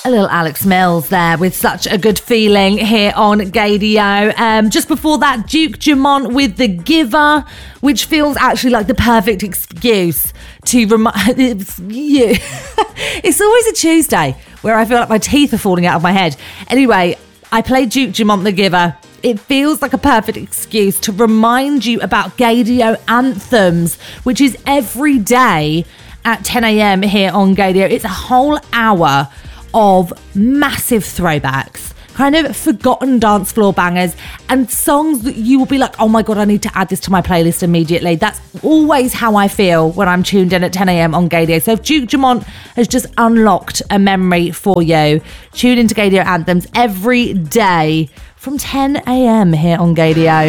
A little Alex Mills there with Such a Good Feeling here on Gaydio. Just before that, Duke Dumont with The Giver, which feels actually like the perfect excuse to remind you. It's always a Tuesday where I feel like my teeth are falling out of my head. Anyway, I played Duke Dumont The Giver. It feels like a perfect excuse to remind you about Gaydio Anthems, which is every day at 10 a.m. here on Gaydio. It's a whole hour of massive throwbacks, kind of forgotten dance floor bangers, and songs that you will be like, oh my God, I need to add this to my playlist immediately. That's always how I feel when I'm tuned in at 10 a.m. on Gaydio. So if Duke Dumont has just unlocked a memory for you, tune into Gaydio Anthems every day from 10 a.m. here on Gaydio.